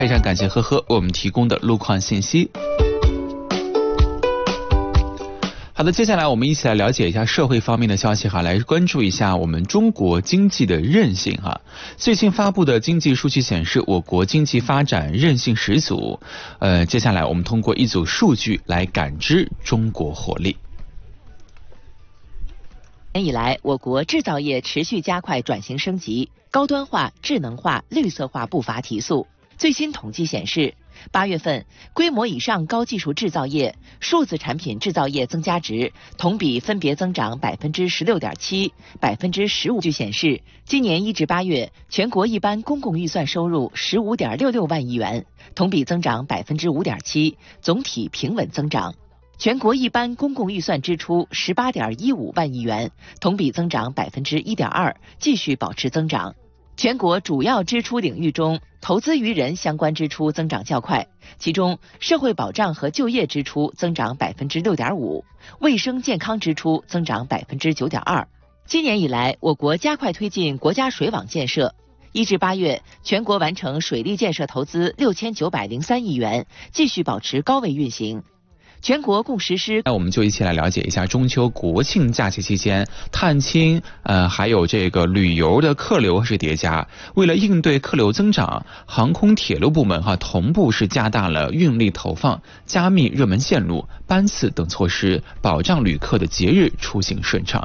非常感谢呵呵为我们提供的路况信息。好的，接下来我们一起来了解一下社会方面的消息哈，来关注一下我们中国经济的韧性哈。最新发布的经济数据显示，我国经济发展韧性十足。接下来我们通过一组数据来感知中国活力。 年以来，我国制造业持续加快转型升级，高端化、智能化、绿色化步伐提速。最新统计显示，8月份规模以上高技术制造业、数字产品制造业增加值同比分别增长16.7%、15%。据显示，今年1至8月，全国一般公共预算收入15.66万亿元，同比增长5.7%，总体平稳增长。全国一般公共预算支出18.15万亿元，同比增长1.2%，继续保持增长。全国主要支出领域中，投资于人相关支出增长较快，其中社会保障和就业支出增长6.5%，卫生健康支出增长9.2%。今年以来，我国加快推进国家水网建设。1至8月，全国完成水利建设投资6903亿元，继续保持高位运行。全国共实施。 那我们就一起来了解一下中秋国庆假期期间探亲还有这个旅游的客流是叠加。为了应对客流增长，航空铁路部门同步是加大了运力投放，加密热门线路、班次等措施，保障旅客的节日出行顺畅。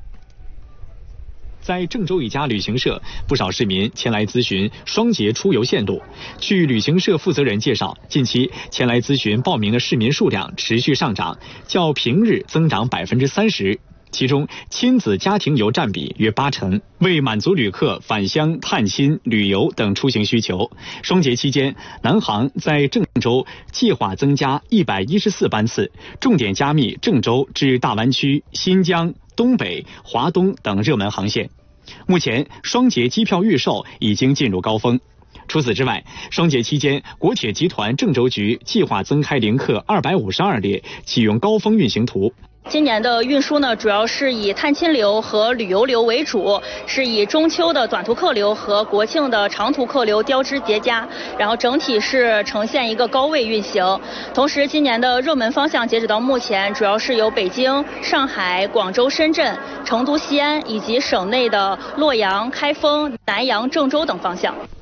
在郑州一家旅行社，不少市民前来咨询双节出游线路。据旅行社负责人介绍，近期前来咨询报名的市民数量持续上涨，较平日增长30%。其中亲子家庭游占比约80%，为满足旅客返乡探亲、旅游等出行需求，双节期间，南航在郑州计划增加114班次，重点加密郑州至大湾区、新疆、东北、华东等热门航线。目前双节机票预售已经进入高峰。除此之外，双节期间，国铁集团郑州局计划增开临客252列，启用高峰运行图。 今年的运输呢，主要是以探亲流和旅游流为主，是以中秋的短途客流和国庆的长途客流交织叠加，然后整体是呈现一个高位运行。同时，今年的热门方向截止到目前，主要是由北京、上海、广州、深圳、成都、西安以及省内的洛阳、开封、南阳、郑州等方向。